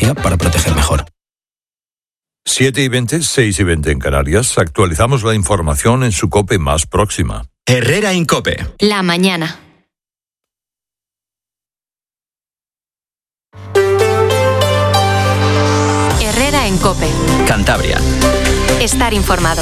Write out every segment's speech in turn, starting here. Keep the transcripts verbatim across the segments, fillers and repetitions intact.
tecnología para proteger mejor. siete y veinte, seis y veinte en Canarias. Actualizamos la información en su COPE más próxima. Herrera en COPE. La mañana. Herrera en COPE. Cantabria. Estar informado.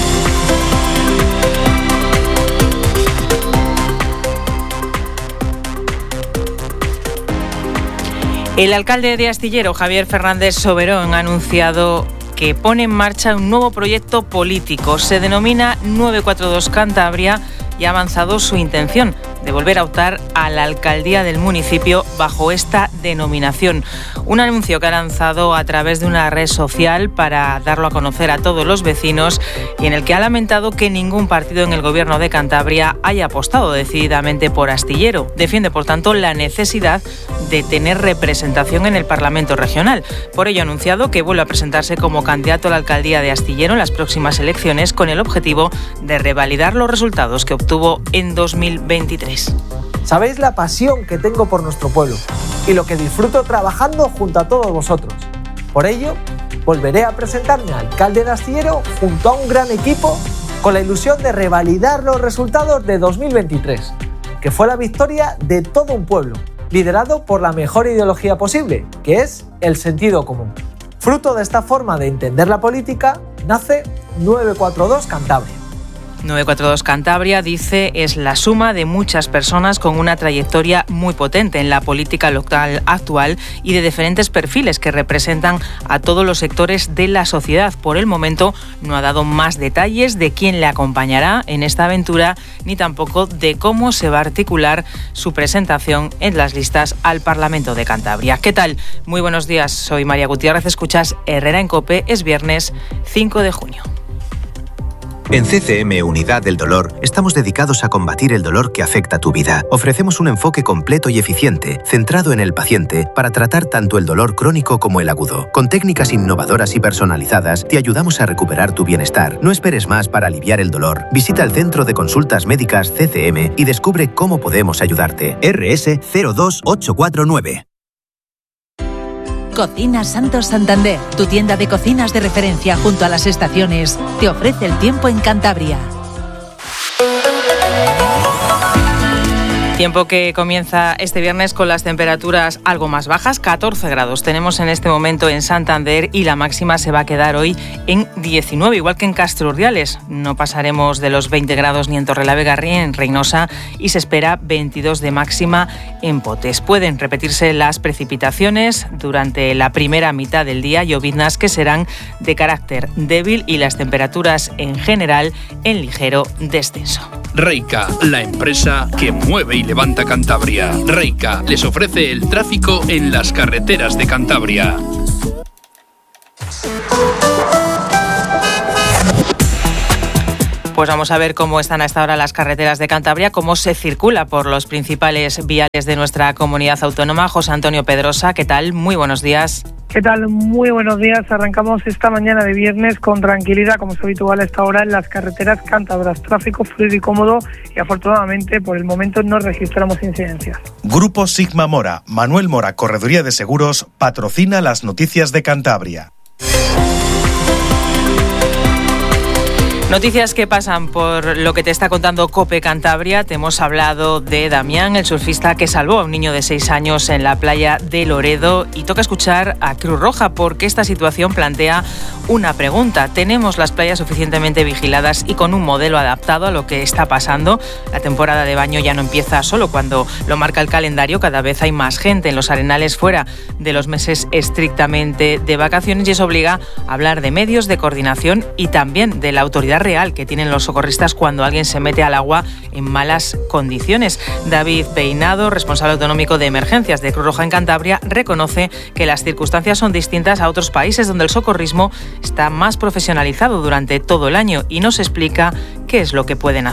El alcalde de Astillero, Javier Fernández Soberón, ha anunciado que pone en marcha un nuevo proyecto político. Se denomina nueve cuatro dos Cantabria y ha avanzado su intención de volver a optar a la alcaldía del municipio bajo esta denominación. Un anuncio que ha lanzado a través de una red social para darlo a conocer a todos los vecinos y en el que ha lamentado que ningún partido en el gobierno de Cantabria haya apostado decididamente por Astillero. Defiende, por tanto, la necesidad de tener representación en el Parlamento regional. Por ello ha anunciado que vuelve a presentarse como candidato a la alcaldía de Astillero en las próximas elecciones con el objetivo de revalidar los resultados que obtuvo en dos mil veintitrés. Sabéis la pasión que tengo por nuestro pueblo y lo que disfruto trabajando junto a todos vosotros. Por ello, volveré a presentarme a alcalde de Astillero junto a un gran equipo con la ilusión de revalidar los resultados de dos mil veintitrés, que fue la victoria de todo un pueblo, liderado por la mejor ideología posible, que es el sentido común. Fruto de esta forma de entender la política, nace nueve cuatro dos Cantabria. nueve cuatro dos Cantabria, dice, es la suma de muchas personas con una trayectoria muy potente en la política local actual y de diferentes perfiles que representan a todos los sectores de la sociedad. Por el momento no ha dado más detalles de quién le acompañará en esta aventura ni tampoco de cómo se va a articular su presentación en las listas al Parlamento de Cantabria. ¿Qué tal? Muy buenos días, soy María Gutiérrez, escuchas Herrera en COPE, es viernes cinco de junio. En C C M Unidad del Dolor estamos dedicados a combatir el dolor que afecta tu vida. Ofrecemos un enfoque completo y eficiente, centrado en el paciente, para tratar tanto el dolor crónico como el agudo. Con técnicas innovadoras y personalizadas, te ayudamos a recuperar tu bienestar. No esperes más para aliviar el dolor. Visita el Centro de Consultas Médicas C C M y descubre cómo podemos ayudarte. R S cero dos ocho cuatro nueve. Cocinas Santos Santander, tu tienda de cocinas de referencia junto a las estaciones, te ofrece el tiempo en Cantabria. Tiempo que comienza este viernes con las temperaturas algo más bajas, catorce grados tenemos en este momento en Santander y la máxima se va a quedar hoy en diecinueve, igual que en Castro Urdiales. No pasaremos de los veinte grados ni en Torrelavega ni en Reynosa y se espera veintidós de máxima en Potes. Pueden repetirse las precipitaciones durante la primera mitad del día, lloviznas que serán de carácter débil y las temperaturas en general en ligero descenso. Reica, la empresa que mueve y levanta Cantabria. Reica les ofrece el tráfico en las carreteras de Cantabria. Pues vamos a ver cómo están a esta hora las carreteras de Cantabria, cómo se circula por los principales viales de nuestra comunidad autónoma. José Antonio Pedrosa, ¿qué tal? Muy buenos días. ¿Qué tal? Muy buenos días. Arrancamos esta mañana de viernes con tranquilidad, como es habitual a esta hora en las carreteras cántabras. Tráfico fluido y cómodo y afortunadamente por el momento no registramos incidencias. Grupo Sigma Mora, Manuel Mora, Correduría de Seguros, patrocina las noticias de Cantabria. Noticias que pasan por lo que te está contando COPE Cantabria. Te hemos hablado de Damián, el surfista que salvó a un niño de seis años en la playa de Loredo. Y toca escuchar a Cruz Roja porque esta situación plantea una pregunta. ¿Tenemos las playas suficientemente vigiladas y con un modelo adaptado a lo que está pasando? La temporada de baño ya no empieza solo cuando lo marca el calendario. Cada vez hay más gente en los arenales fuera de los meses estrictamente de vacaciones y eso obliga a hablar de medios de coordinación y también de la autoridad real que tienen los socorristas cuando alguien se mete al agua en malas condiciones. David Peinado, responsable autonómico de emergencias de Cruz Roja en Cantabria, reconoce que las circunstancias son distintas a otros países donde el socorrismo está más profesionalizado durante todo el año y nos explica qué es lo que pueden hacer.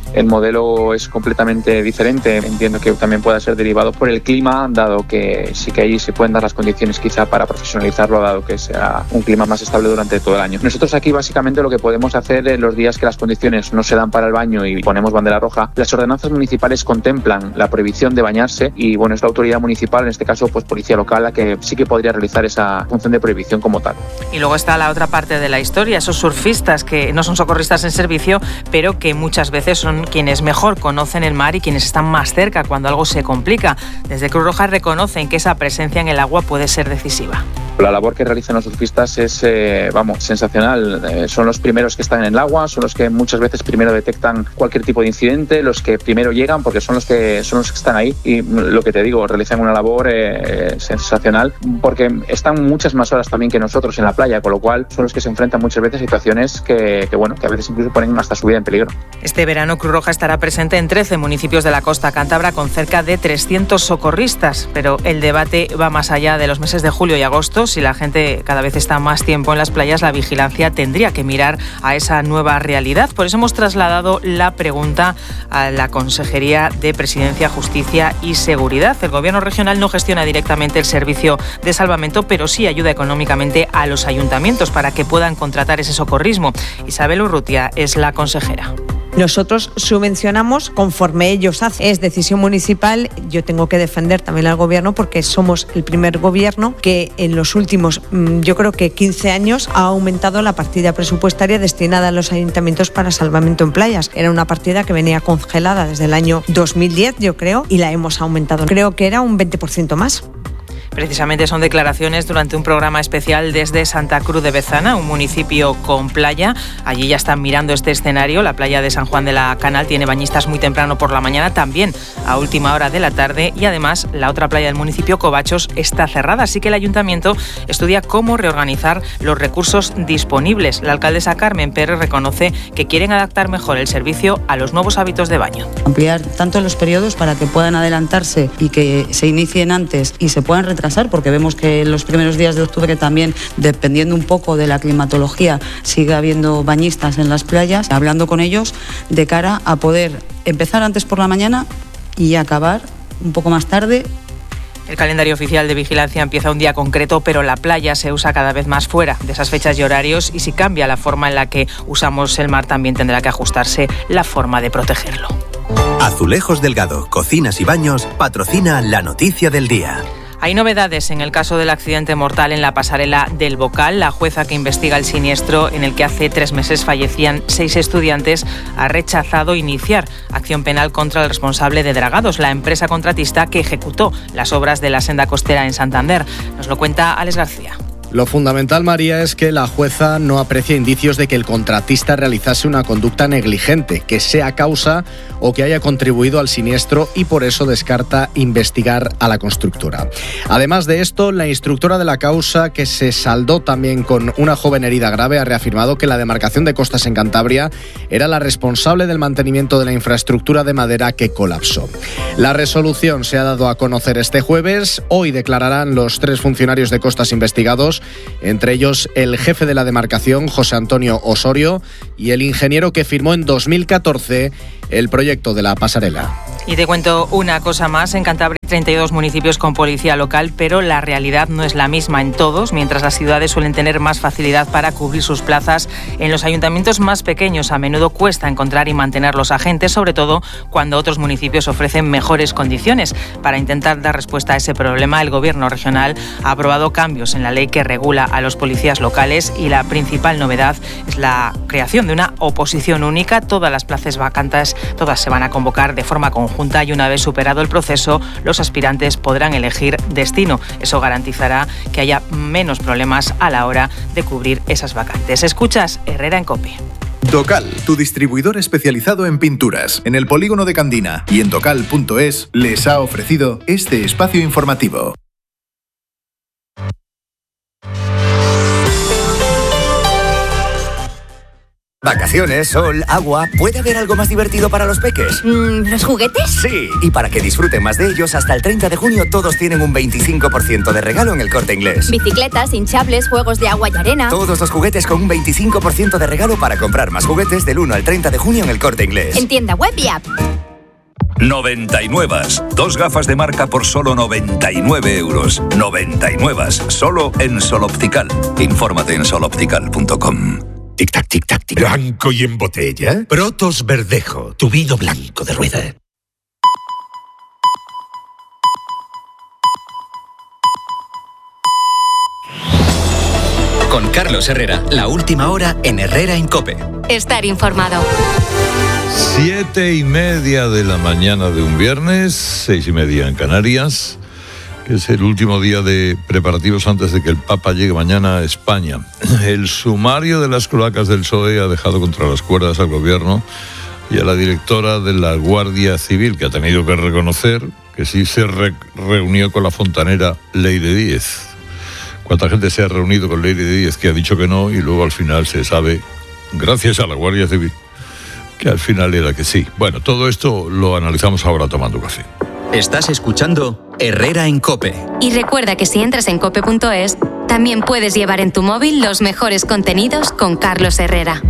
el modelo es completamente diferente. Entiendo que también pueda ser derivado por el clima, dado que sí que ahí se pueden dar las condiciones quizá para profesionalizarlo, dado que sea un clima más estable durante todo el año. Nosotros aquí básicamente lo que podemos hacer en los días que las condiciones no se dan para el baño y ponemos bandera roja, las ordenanzas municipales contemplan la prohibición de bañarse y bueno, es la autoridad municipal, en este caso pues policía local, la que sí que podría realizar esa función de prohibición como tal. Y luego está la otra parte de la historia, esos surfistas que no son socorristas en servicio, pero que muchas veces son quienes mejor conocen el mar y quienes están más cerca cuando algo se complica. Desde Cruz Roja reconocen que esa presencia en el agua puede ser decisiva. La labor que realizan los surfistas es, eh, vamos, sensacional. Eh, son los primeros que están en el agua, son los que muchas veces primero detectan cualquier tipo de incidente, los que primero llegan porque son los que son los que están ahí y lo que te digo, realizan una labor eh, sensacional porque están muchas más horas también que nosotros en la playa, con lo cual son los que se enfrentan muchas veces a situaciones que, que, bueno, que a veces incluso ponen hasta su vida en peligro. Este verano Cruz Roja estará presente en trece municipios de la costa cántabra con cerca de trescientos socorristas, pero el debate va más allá de los meses de julio y agosto. Si la gente cada vez está más tiempo en las playas, la vigilancia tendría que mirar a esa nueva realidad. Por eso hemos trasladado la pregunta a la Consejería de Presidencia, Justicia y Seguridad. El Gobierno regional no gestiona directamente el servicio de salvamento, pero sí ayuda económicamente a los ayuntamientos para que puedan contratar ese socorrismo. Isabel Urrutia es la consejera. Nosotros subvencionamos conforme ellos hacen. Es decisión municipal. Yo tengo que defender también al gobierno porque somos el primer gobierno que en los últimos, yo creo que quince años, ha aumentado la partida presupuestaria destinada a los ayuntamientos para salvamento en playas. Era una partida que venía congelada desde el año dos mil diez, yo creo, y la hemos aumentado. Creo que era un veinte por ciento más. Precisamente son declaraciones durante un programa especial desde Santa Cruz de Bezana, un municipio con playa. Allí ya están mirando este escenario. La playa de San Juan de la Canal tiene bañistas muy temprano por la mañana, también a última hora de la tarde. Y además, la otra playa del municipio, Covachos, está cerrada. Así que el ayuntamiento estudia cómo reorganizar los recursos disponibles. La alcaldesa Carmen Pérez reconoce que quieren adaptar mejor el servicio a los nuevos hábitos de baño. Ampliar tanto los periodos para que puedan adelantarse y que se inicien antes y se puedan retrasar, porque vemos que en los primeros días de octubre también, dependiendo un poco de la climatología, sigue habiendo bañistas en las playas, hablando con ellos de cara a poder empezar antes por la mañana y acabar un poco más tarde. El calendario oficial de vigilancia empieza un día concreto, pero la playa se usa cada vez más fuera de esas fechas y horarios, y si cambia la forma en la que usamos el mar, también tendrá que ajustarse la forma de protegerlo. Azulejos Delgado, Cocinas y Baños, patrocina la noticia del día. Hay novedades en el caso del accidente mortal en la pasarela del Bocal. La jueza que investiga el siniestro en el que hace tres meses fallecían seis estudiantes ha rechazado iniciar acción penal contra el responsable de Dragados, la empresa contratista que ejecutó las obras de la senda costera en Santander. Nos lo cuenta Alex García. Lo fundamental, María, es que la jueza no aprecia indicios de que el contratista realizase una conducta negligente, que sea causa o que haya contribuido al siniestro, y por eso descarta investigar a la constructora. Además de esto, la instructora de la causa, que se saldó también con una joven herida grave, ha reafirmado que la demarcación de costas en Cantabria era la responsable del mantenimiento de la infraestructura de madera que colapsó. La resolución se ha dado a conocer este jueves. Hoy declararán los tres funcionarios de costas investigados, entre ellos el jefe de la demarcación, José Antonio Osorio, y el ingeniero que firmó en dos mil catorce el proyecto de la pasarela. Y te cuento una cosa más. En Cantabria hay treinta y dos municipios con policía local, pero la realidad no es la misma en todos. Mientras las ciudades suelen tener más facilidad para cubrir sus plazas, en los ayuntamientos más pequeños a menudo cuesta encontrar y mantener los agentes, sobre todo cuando otros municipios ofrecen mejores condiciones. Para intentar dar respuesta a ese problema, el Gobierno regional ha aprobado cambios en la ley que regula a los policías locales, y la principal novedad es la creación de una oposición única. Todas las plazas vacantes, todas se van a convocar de forma conjunta, y una vez superado el proceso, los aspirantes podrán elegir destino. Eso garantizará que haya menos problemas a la hora de cubrir esas vacantes. Escuchas Herrera en COPE. Docal, tu distribuidor especializado en pinturas, en el polígono de Candina y en docal punto es, les ha ofrecido este espacio informativo. Vacaciones, sol, agua. ¿Puede haber algo más divertido para los peques? Mm, ¿Los juguetes? Sí, y para que disfruten más de ellos, hasta el treinta de junio todos tienen un veinticinco por ciento de regalo en El Corte Inglés. Bicicletas, hinchables, juegos de agua y arena. Todos los juguetes con un veinticinco por ciento de regalo para comprar más juguetes del uno al treinta de junio en El Corte Inglés. En tienda web y app. noventa y nueve. Dos gafas de marca por solo noventa y nueve euros. noventa y nueve. Solo en Sol Optical. Infórmate en sol optical punto com. Tic-tac, tic-tac, tic. Blanco y en botella. Protos Verdejo, tu vino blanco de rueda. Con Carlos Herrera, la última hora en Herrera en COPE. Estar informado. Siete y media de la mañana de un viernes, seis y media en Canarias, que es el último día de preparativos antes de que el Papa llegue mañana a España. El sumario de las cloacas del P S O E ha dejado contra las cuerdas al gobierno y a la directora de la Guardia Civil, que ha tenido que reconocer que sí se re- reunió con la fontanera Leire Díez. ¿Cuánta gente se ha reunido con Leire Díez que ha dicho que no y luego al final se sabe, gracias a la Guardia Civil, que al final era que sí? Bueno, todo esto lo analizamos ahora tomando café. Estás escuchando Herrera en COPE. Y recuerda que si entras en cope punto es, también puedes llevar en tu móvil los mejores contenidos con Carlos Herrera.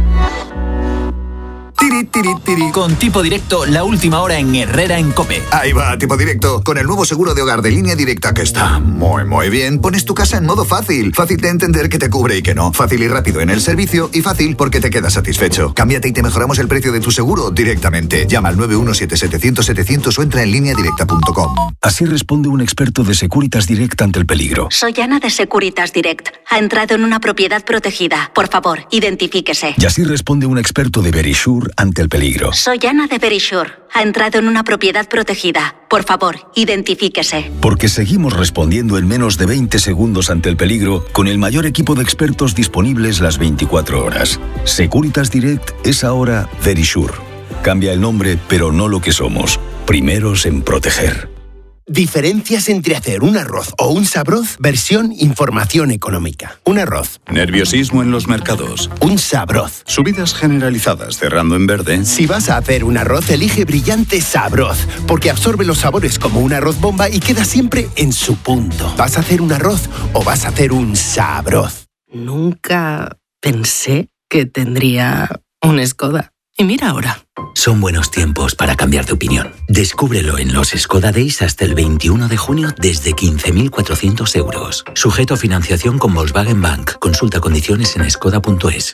Tiri, tiri, tiri. Con Tipo Directo, la última hora en Herrera en COPE. Ahí va, Tipo Directo. Con el nuevo seguro de hogar de Línea Directa, que está muy, muy bien, pones tu casa en modo fácil. Fácil de entender que te cubre y que no. Fácil y rápido en el servicio y fácil porque te quedas satisfecho. Cámbiate y te mejoramos el precio de tu seguro directamente. Llama al nueve uno siete setecientos setecientos o entra en línea directa punto com. Así responde un experto de Securitas Direct ante el peligro. Soy Ana de Securitas Direct. Ha entrado en una propiedad protegida. Por favor, identifíquese. Y así responde un experto de Verisure ante el peligro. Soy Ana de Verisure. Ha entrado en una propiedad protegida. Por favor, identifíquese. Porque seguimos respondiendo en menos de veinte segundos ante el peligro con el mayor equipo de expertos disponibles las veinticuatro horas. Securitas Direct es ahora Verisure. Cambia el nombre, pero no lo que somos. Primeros en proteger. Diferencias entre hacer un arroz o un sabroz, versión información económica. Un arroz. Nerviosismo en los mercados. Un sabroz. Subidas generalizadas cerrando en verde. Si vas a hacer un arroz, elige Brillante Sabroz, porque absorbe los sabores como un arroz bomba y queda siempre en su punto. ¿Vas a hacer un arroz o vas a hacer un sabroz? Nunca pensé que tendría un Skoda. Y mira ahora. Son buenos tiempos para cambiar de opinión. Descúbrelo en los Skoda Days hasta el veintiuno de junio desde quince mil cuatrocientos euros. Sujeto a financiación con Volkswagen Bank. Consulta condiciones en skoda punto es.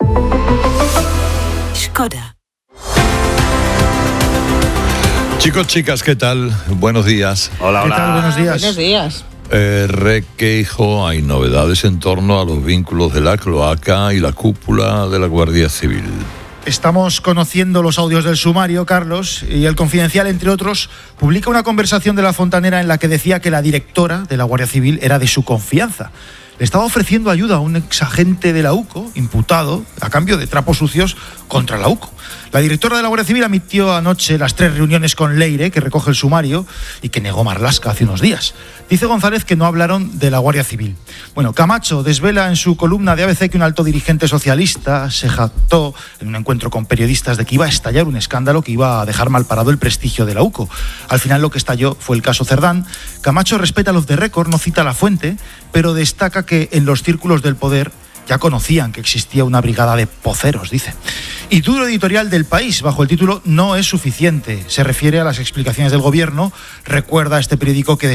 Skoda. Chicos, chicas, ¿qué tal? Buenos días. Hola, hola. ¿Qué tal? Buenos días. Buenos días. Eh, Requeijo, hay novedades en torno a los vínculos de la cloaca y la cúpula de la Guardia Civil. Estamos conociendo los audios del sumario, Carlos, y El Confidencial, entre otros, publica una conversación de la fontanera en la que decía que la directora de la Guardia Civil era de su confianza. Le estaba ofreciendo ayuda a un exagente de la UCO, imputado, a cambio de trapos sucios contra la UCO. La directora de la Guardia Civil admitió anoche las tres reuniones con Leire, que recoge el sumario, y que negó Marlaska hace unos días. Dice González que no hablaron de la Guardia Civil. Bueno, Camacho desvela en su columna de A B C que un alto dirigente socialista se jactó en un encuentro con periodistas de que iba a estallar un escándalo que iba a dejar mal parado el prestigio de la UCO. Al final lo que estalló fue el caso Cerdán. Camacho respeta los de récord, no cita la fuente, pero destaca que en los círculos del poder ya conocían que existía una brigada de poceros, dice. Y duro editorial del País, bajo el título No es suficiente. Se refiere a las explicaciones del gobierno. Recuerda a este periódico que